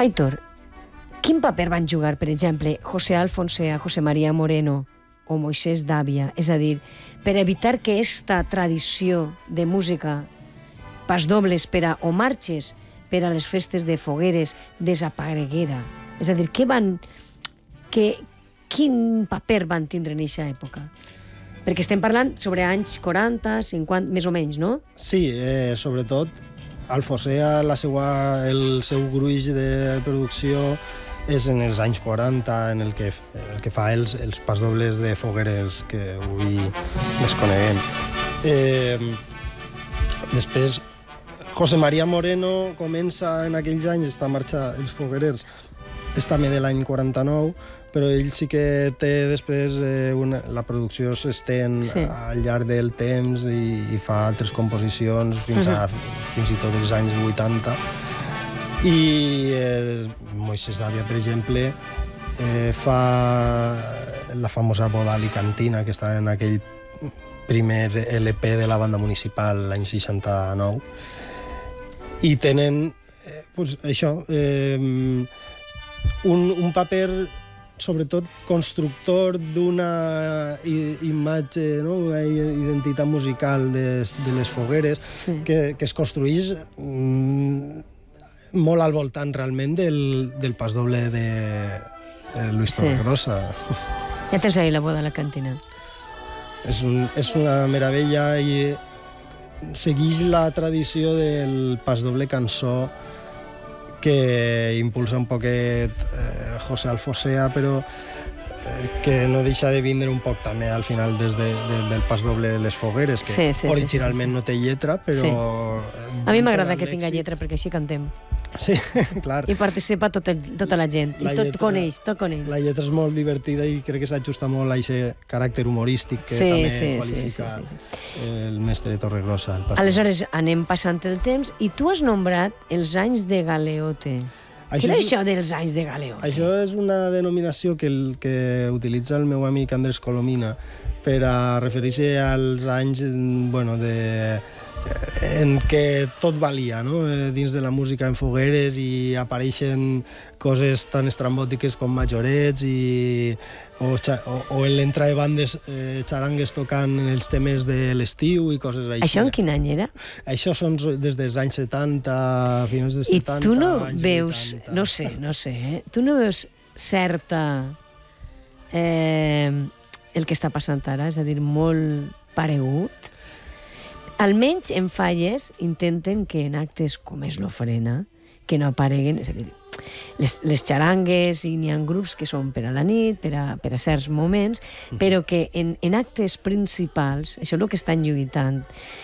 Aitor, quin paper van jugar, per exemple, José Alfonsea, José María Moreno o Moisés Dávia? És a dir, per evitar que esta tradició de música pasdobles o marxes per a les festes de fogueres desapareguera. És a dir, quin paper van tindre en aquesta època? Perquè estem parlant sobre anys 40, 50, més o menys, no? Sí, sobretot Alfonsea, el seu gruix de producció és en els anys 40, en el que fa els pasdobles de fogueres que avui més coneguem. Després, José María Moreno comença en aquells anys, està a marxa els foguerers, és també de l'any 49, però ell sí que té després la producció s'estén al llarg del temps i fa altres composicions fins i tot els anys 80. I Moisés Dávia, per exemple, fa la famosa Boda Alicantina, que està en aquell primer LP de la banda municipal l'any 69. I tenen això, un paper sobretot constructor d'una imatge, no? Una identitat musical de les fogueres que es construeix molt al voltant realment del pasdoble de Luis Torregrossa. Ja tens ahí la Boda a la cantina. És una meravella i segueix la tradició del pasdoble cançó que impulsa un poquet José Alfonsea, però que no deixa de vindre un poc també al final del pasdoble de les fogueres, que originalment no té lletra, però... A mi m'agrada que tinga lletra, perquè així cantem. Sí, clar. I participa tota la gent, i tot coneix. La lletra és molt divertida i crec que s'ajusta molt a aquest caràcter humorístic que també qualifica el mestre Torregrossa. Aleshores, anem passant el temps i tu has nombrat els anys de Galeote. Què és això dels anys de Galeote? Això és una denominació que utilitza el meu amic Andrés Colomina per a referir-se als anys en què tot valia, no? Dins de la música en fogueres, i apareixen coses tan estrambòtiques com majorets o en l'entrada de bandes xarangues tocant els temes de l'estiu i coses així. Això en quin any era? Això són des dels anys 70, finals de 70, I tu no anys veus, 80. No sé, tu no veus certa el que està passant ara, és a dir, molt paregut? Almenys en falles intenten que en actes com és l'ofrena, que no apareguen, és a dir, les xarangues, i n'hi ha grups que són per a la nit, per a certs moments, però que en actes principals, això és el que estan lluitant,